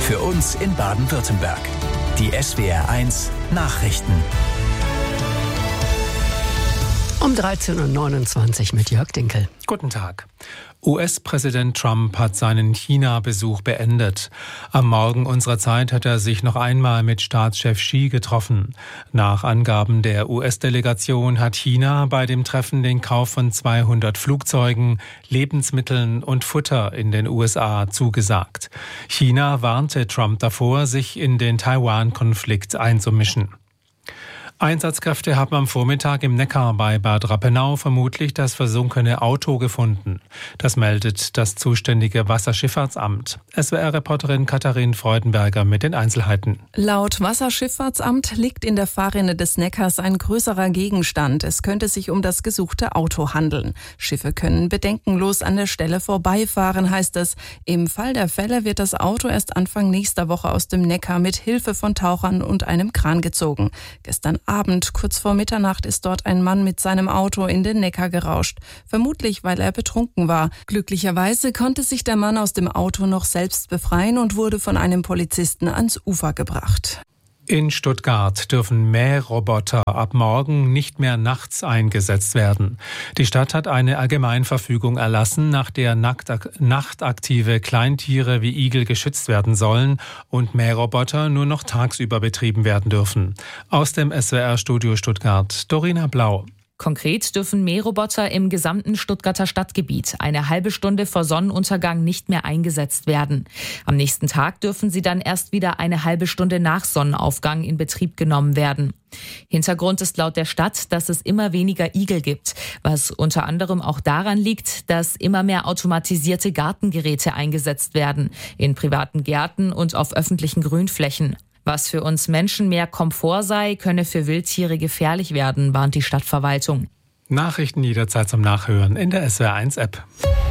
Für uns in Baden-Württemberg. Die SWR1 Nachrichten. Um 13.29 Uhr mit Jörg Dinkel. Guten Tag. US-Präsident Trump hat seinen China-Besuch beendet. Am Morgen unserer Zeit hat er sich noch einmal mit Staatschef Xi getroffen. Nach Angaben der US-Delegation hat China bei dem Treffen den Kauf von 200 Flugzeugen, Lebensmitteln und Futter in den USA zugesagt. China warnte Trump davor, sich in den Taiwan-Konflikt einzumischen. Einsatzkräfte haben am Vormittag im Neckar bei Bad Rappenau vermutlich das versunkene Auto gefunden. Das meldet das zuständige Wasserschifffahrtsamt. SWR-Reporterin Katharin Freudenberger mit den Einzelheiten. Laut Wasserschifffahrtsamt liegt in der Fahrrinne des Neckars ein größerer Gegenstand. Es könnte sich um das gesuchte Auto handeln. Schiffe können bedenkenlos an der Stelle vorbeifahren, heißt es. Im Fall der Fälle wird das Auto erst Anfang nächster Woche aus dem Neckar mit Hilfe von Tauchern und einem Kran gezogen. Gestern Abend, kurz vor Mitternacht, ist dort ein Mann mit seinem Auto in den Neckar gerauscht. Vermutlich, weil er betrunken war. Glücklicherweise konnte sich der Mann aus dem Auto noch selbst befreien und wurde von einem Polizisten ans Ufer gebracht. In Stuttgart dürfen Mähroboter ab morgen nicht mehr nachts eingesetzt werden. Die Stadt hat eine Allgemeinverfügung erlassen, nach der nachtaktive Kleintiere wie Igel geschützt werden sollen und Mähroboter nur noch tagsüber betrieben werden dürfen. Aus dem SWR-Studio Stuttgart, Dorina Blau. Konkret dürfen Mähroboter im gesamten Stuttgarter Stadtgebiet eine halbe Stunde vor Sonnenuntergang nicht mehr eingesetzt werden. Am nächsten Tag dürfen sie dann erst wieder eine halbe Stunde nach Sonnenaufgang in Betrieb genommen werden. Hintergrund ist laut der Stadt, dass es immer weniger Igel gibt, was unter anderem auch daran liegt, dass immer mehr automatisierte Gartengeräte eingesetzt werden, in privaten Gärten und auf öffentlichen Grünflächen. Was für uns Menschen mehr Komfort sei, könne für Wildtiere gefährlich werden, warnt die Stadtverwaltung. Nachrichten jederzeit zum Nachhören in der SWR1-App.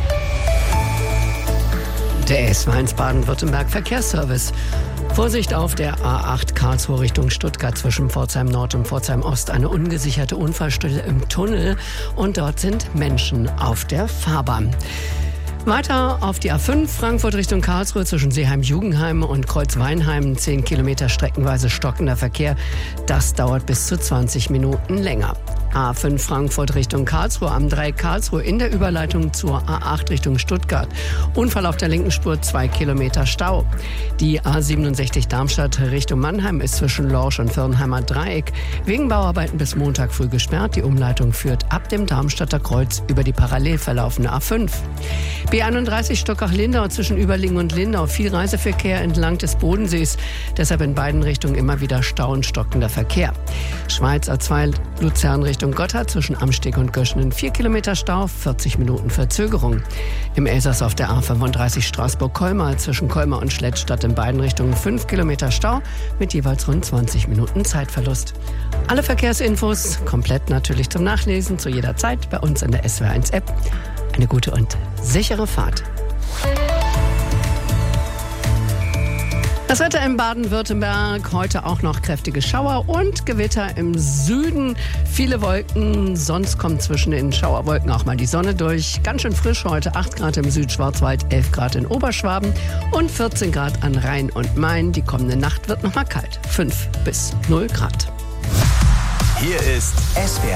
Der SWR1 Baden-Württemberg Verkehrsservice. Vorsicht auf der A8 Karlsruhe Richtung Stuttgart zwischen Pforzheim Nord und Pforzheim Ost. Eine ungesicherte Unfallstelle im Tunnel und dort sind Menschen auf der Fahrbahn. Weiter auf die A5 Frankfurt Richtung Karlsruhe zwischen Seeheim-Jugendheim und Kreuzweinheim. 10 Kilometer streckenweise stockender Verkehr. Das dauert bis zu 20 Minuten länger. A5 Frankfurt Richtung Karlsruhe, am Dreieck Karlsruhe in der Überleitung zur A8 Richtung Stuttgart. Unfall auf der linken Spur, 2 Kilometer Stau. Die A67 Darmstadt Richtung Mannheim ist zwischen Lorsch und Firnheimer Dreieck wegen Bauarbeiten bis Montag früh gesperrt. Die Umleitung führt ab dem Darmstadter Kreuz über die parallel verlaufende A5. B31 Stockach-Lindau zwischen Überlingen und Lindau. Viel Reiseverkehr entlang des Bodensees. Deshalb in beiden Richtungen immer wieder Stau und stockender Verkehr. Schweiz A2 Luzern Richtung Gotthard zwischen Amsteg und Göschenen 4 Kilometer Stau, 40 Minuten Verzögerung. Im Elsass auf der A35 Straßburg-Colmar zwischen Colmar und Schlettstadt in beiden Richtungen 5 Kilometer Stau mit jeweils rund 20 Minuten Zeitverlust. Alle Verkehrsinfos komplett natürlich zum Nachlesen zu jeder Zeit bei uns in der SWR1-App. Eine gute und sichere Fahrt. Das Wetter in Baden-Württemberg, heute auch noch kräftige Schauer und Gewitter im Süden. Viele Wolken, sonst kommt zwischen den Schauerwolken auch mal die Sonne durch. Ganz schön frisch heute, 8 Grad im Südschwarzwald, 11 Grad in Oberschwaben und 14 Grad an Rhein und Main. Die kommende Nacht wird noch mal kalt, 5 bis 0 Grad. Hier ist SWR